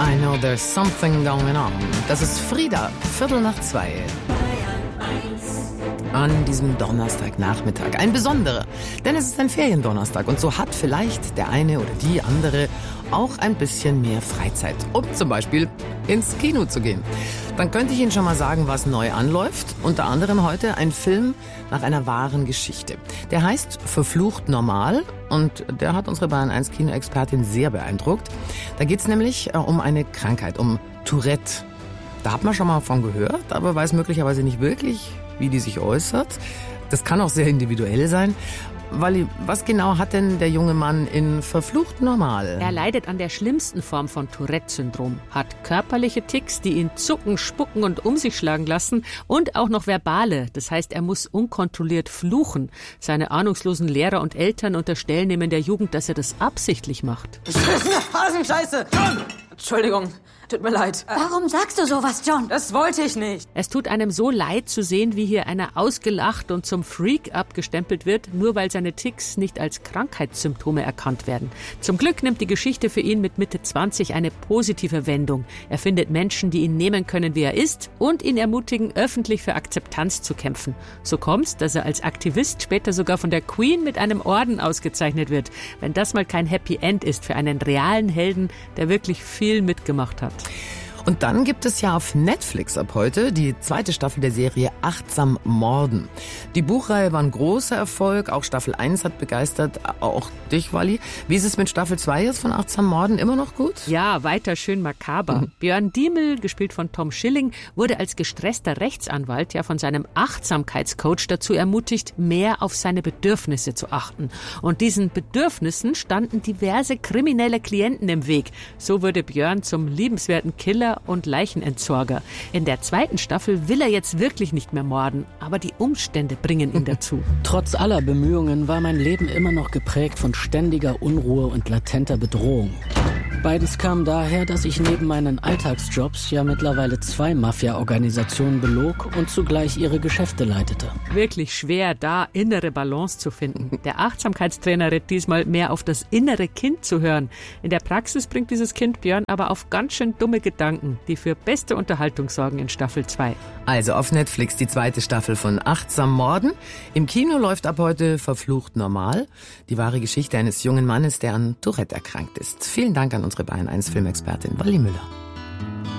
I know there's something going on. Das ist Frida, 1:15. An diesem Donnerstagnachmittag. Ein besonderer, denn es ist ein Feriendonnerstag und so hat vielleicht der eine oder die andere auch ein bisschen mehr Freizeit, um zum Beispiel ins Kino zu gehen. Dann könnte ich Ihnen schon mal sagen, was neu anläuft. Unter anderem heute ein Film nach einer wahren Geschichte. Der heißt Verflucht normal und der hat unsere Bayern 1 Kinoexpertin sehr beeindruckt. Da geht es nämlich um eine Krankheit, um Tourette. Da hat man schon mal von gehört, aber weiß möglicherweise nicht wirklich, wie die sich äußert. Das kann auch sehr individuell sein. Walli, was genau hat denn der junge Mann in Verflucht normal? Er leidet an der schlimmsten Form von Tourette-Syndrom, hat körperliche Tics, die ihn zucken, spucken und um sich schlagen lassen und auch noch verbale. Das heißt, er muss unkontrolliert fluchen. Seine ahnungslosen Lehrer und Eltern unterstellen ihm in der Jugend, dass er das absichtlich macht. Das ist eine Hasenscheiße! John! Entschuldigung, tut mir leid. Warum sagst du sowas, John? Das wollte ich nicht. Es tut einem so leid zu sehen, wie hier einer ausgelacht und zum Freak abgestempelt wird, nur weil seine Tics nicht als Krankheitssymptome erkannt werden. Zum Glück nimmt die Geschichte für ihn mit Mitte 20 eine positive Wendung. Er findet Menschen, die ihn nehmen können, wie er ist und ihn ermutigen, öffentlich für Akzeptanz zu kämpfen. So kommt's, dass er als Aktivist später sogar von der Queen mit einem Orden ausgezeichnet wird. Wenn das mal kein Happy End ist für einen realen Helden, der wirklich viel mitgemacht hat. Und dann gibt es ja auf Netflix ab heute die 2. Staffel der Serie Achtsam Morden. Die Buchreihe war ein großer Erfolg, auch Staffel 1 hat begeistert, auch dich, Walli. Wie ist es mit Staffel 2 jetzt von Achtsam Morden? Immer noch gut? Ja, weiter schön makaber. Björn Diemel, gespielt von Tom Schilling, wurde als gestresster Rechtsanwalt ja von seinem Achtsamkeitscoach dazu ermutigt, mehr auf seine Bedürfnisse zu achten. Und diesen Bedürfnissen standen diverse kriminelle Klienten im Weg. So wurde Björn zum liebenswerten Killer und Leichenentsorger. In der 2. Staffel will er jetzt wirklich nicht mehr morden, aber die Umstände bringen ihn dazu. Trotz aller Bemühungen war mein Leben immer noch geprägt von ständiger Unruhe und latenter Bedrohung. Beides kam daher, dass ich neben meinen Alltagsjobs ja mittlerweile 2 Mafia-Organisationen belog und zugleich ihre Geschäfte leitete. Wirklich schwer, da innere Balance zu finden. Der Achtsamkeitstrainer rät diesmal mehr auf das innere Kind zu hören. In der Praxis bringt dieses Kind Björn aber auf ganz schön dumme Gedanken, die für beste Unterhaltung sorgen in Staffel 2. Also auf Netflix die 2. Staffel von Achtsam Morden. Im Kino läuft ab heute Verflucht normal. Die wahre Geschichte eines jungen Mannes, der an Tourette erkrankt ist. Vielen Dank an unsere Bayern 1 Filmexpertin Walli Müller.